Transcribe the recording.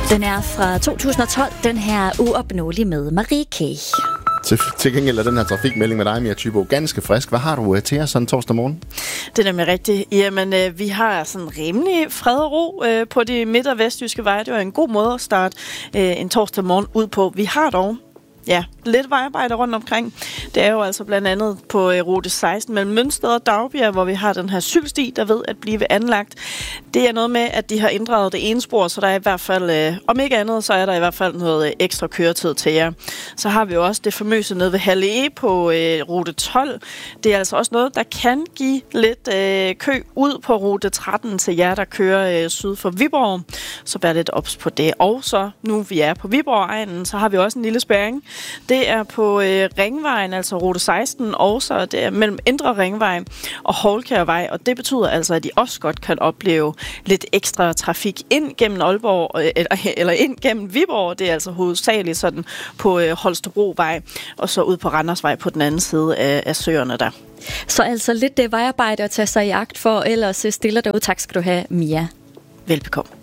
Den er fra 2012, den her Uopnåelig med Marie K. Til gengæld er den her trafikmelding med dig, Mia Thybo, ganske frisk. Hvad har du til os sådan torsdag morgen? Det er nemlig rigtigt. Jamen, vi har sådan rimelig fred og ro på de midt- og vestjyske veje. Det var en god måde at starte en torsdag morgen ud på. Vi har dog lidt vejarbejde rundt omkring. Det er jo altså blandt andet på rute 16 mellem Mønsted og Dagbjerg, hvor vi har den her cykelsti, der ved at blive anlagt. Det er noget med, at de har inddraget det ene spor, så der er i hvert fald, om ikke andet, så er der i hvert fald noget ekstra køretid til jer. Så har vi jo også det famøse nede ved Halle E på rute 12. Det er altså også noget, der kan give lidt kø ud på rute 13 til jer, der kører syd for Viborg. Så vær lidt ops på det. Og så, nu vi er på Viborg-egnen, så har vi også en lille spærring. Det er på Ringvejen, altså rute 16, og så det er mellem Indre Ringvej og Houlkærvej, og det betyder altså, at I også godt kan opleve lidt ekstra trafik ind gennem Aalborg, eller ind gennem Viborg. Det er altså hovedsageligt sådan på Holstebrovej, og så ud på Randersvej på den anden side af søerne der. Så altså lidt vejarbejde at tage sig i agt for, ellers stiller derude. Tak skal du have, Mia. Velbekomme.